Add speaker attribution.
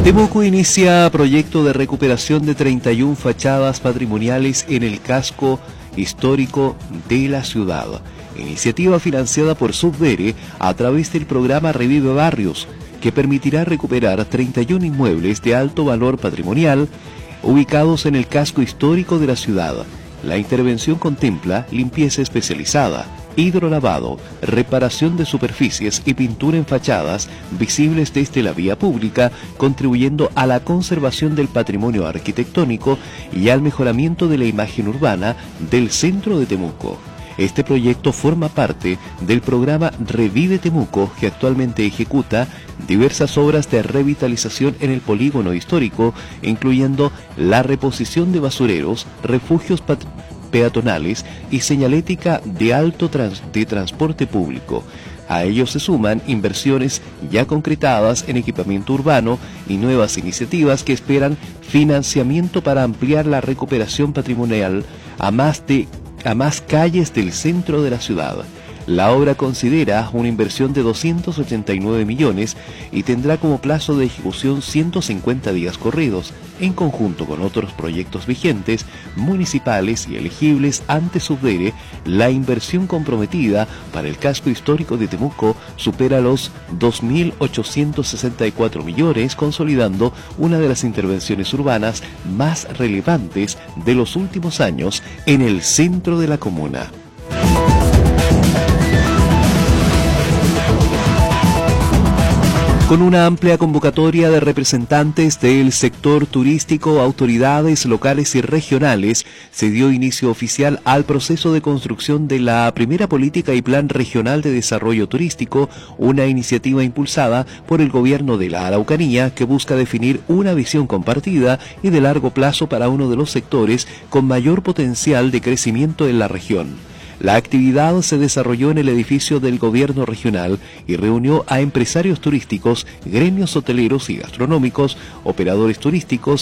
Speaker 1: Temuco inicia proyecto de recuperación de 31 fachadas patrimoniales en el casco histórico de la ciudad. Iniciativa financiada por Subdere a través del programa Revive Barrios, que permitirá recuperar 31 inmuebles de alto valor patrimonial ubicados en el casco histórico de la ciudad. La intervención contempla limpieza especializada, hidrolavado, reparación de superficies y pintura en fachadas visibles desde la vía pública, contribuyendo a la conservación del patrimonio arquitectónico y al mejoramiento de la imagen urbana del centro de Temuco. Este proyecto forma parte del programa Revive Temuco, que actualmente ejecuta diversas obras de revitalización en el polígono histórico, incluyendo la reposición de basureros, refugios peatonales y señalética de transporte público. A ello se suman inversiones ya concretadas en equipamiento urbano y nuevas iniciativas que esperan financiamiento para ampliar la recuperación patrimonial a más calles del centro de la ciudad. La obra considera una inversión de 289 millones y tendrá como plazo de ejecución 150 días corridos, en conjunto con otros proyectos vigentes, municipales y elegibles ante Subdere. La inversión comprometida para el casco histórico de Temuco supera los 2.864 millones, consolidando una de las intervenciones urbanas más relevantes de los últimos años en el centro de la comuna. Con una amplia convocatoria de representantes del sector turístico, autoridades locales y regionales, se dio inicio oficial al proceso de construcción de la primera política y plan regional de desarrollo turístico, una iniciativa impulsada por el gobierno de la Araucanía que busca definir una visión compartida y de largo plazo para uno de los sectores con mayor potencial de crecimiento en la región. La actividad se desarrolló en el edificio del gobierno regional y reunió a empresarios turísticos, gremios hoteleros y gastronómicos, operadores turísticos,